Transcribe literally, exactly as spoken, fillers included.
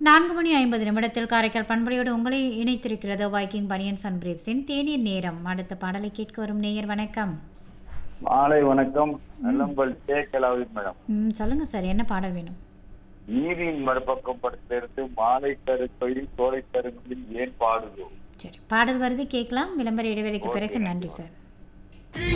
நான்கு மணி ஐம்பது நிமிடத்தில் காரைக்கால் பண்பலையோடு உங்களை இணைத்திருக்கிறது வைக்கிங் பனியன்ஸ் அண்ட் பிரீப்ஸின் தேநீர் நேரம். அடுத்த பாடலை கேட்க வரும் நேயர் வணக்கம். மாலை வணக்கம். நல்லம்பல் சேக்கலாவி மேடம். ம் சொல்லுங்க சார், என்ன பாடல் வேணும்? நீரின் மறுபக்கம் படுத்திருந்து மாலை கருப்பையில் தோலை கருங்களில் ஏன் பாடுதோ. சரி, பாடல் வருது கேட்கலாம். விளம்பர இடைவெளிக்கு பிறகு. நன்றி சார்.